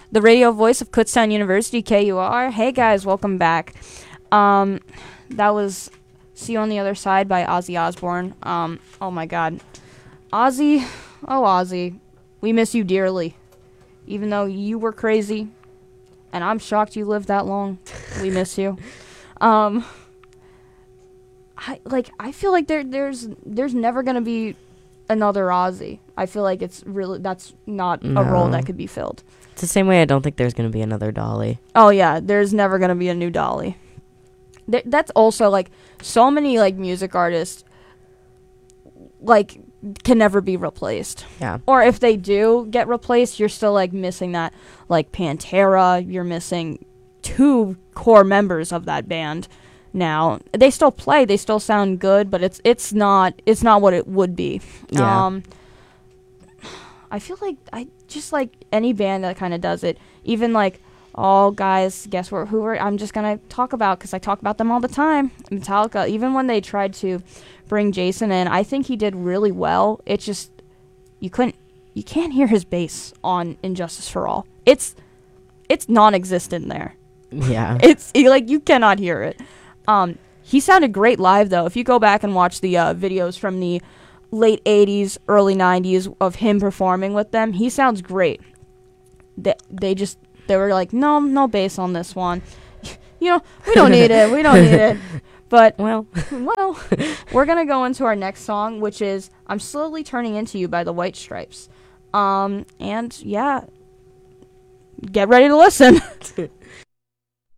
the radio voice of Kutztown University, KUR. Hey guys, welcome back. That was See You on the Other Side by Ozzy Osbourne. Oh my god. Ozzy, we miss you dearly. Even though you were crazy, and I'm shocked you lived that long, we miss you. I feel like there's never gonna be another Ozzy. I feel like that's not a role that could be filled. It's the same way I don't think there's going to be another Dolly. Oh yeah, there's never going to be a new Dolly. That's also like so many like music artists like can never be replaced. Yeah. Or if they do get replaced, you're still like missing that like Pantera, you're missing 2 core members of that band. Now, they still play, they still sound good, but it's not what it would be. Yeah. I feel like I just like any band that kind of does it. Even like, oh guys, guess who I'm just gonna talk about because I talk about them all the time. Metallica. Even when they tried to bring Jason in, I think he did really well. It's just you can't hear his bass on Injustice for All. It's non-existent there. Yeah. It's like you cannot hear it. He sounded great live though. If you go back and watch the videos from the late 80s, early 90s of him performing with them, he sounds great. They were like, no bass on this one. We don't need it. But, well, we're going to go into our next song, which is I'm Slowly Turning Into You by the White Stripes. And, yeah, get ready to listen.